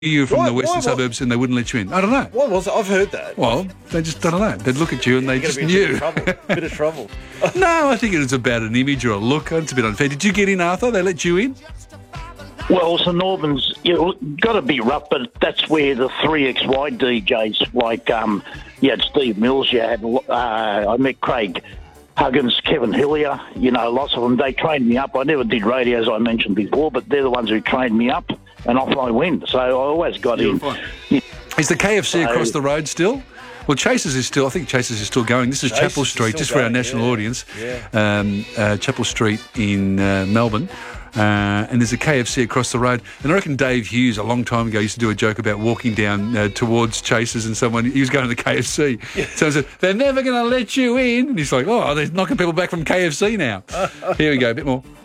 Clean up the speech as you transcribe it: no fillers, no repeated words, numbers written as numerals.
you from the western Why- suburbs and they wouldn't let you in. I don't know. What was it? I've heard that. Well, they just, I don't know. They'd look at you and they You're just gonna be in knew. a bit of trouble. No, I think it was about an image or a look. It's a bit unfair. Did you get in, Arthur? They let you in? Well, St Albans, got to be rough, but that's where the 3XY DJs, like, you had Steve Mills, you had, I met Craig Huggins, Kevin Hillier, lots of them. They trained me up. I never did radio, as I mentioned before, but they're the ones who trained me up, and off I went. So I always got in. Is the KFC across the road still? Well, Chasers is still, I think Chasers is still going. This is Chasers Chapel is Street, still just for our going, national yeah. audience. Yeah. Chapel Street in Melbourne. And there's a KFC across the road. And I reckon Dave Hughes, a long time ago, used to do a joke about walking down towards Chasers and he was going to the KFC. Yeah. So he said, they're never going to let you in. And he's like, they're knocking people back from KFC now. Here we go, a bit more.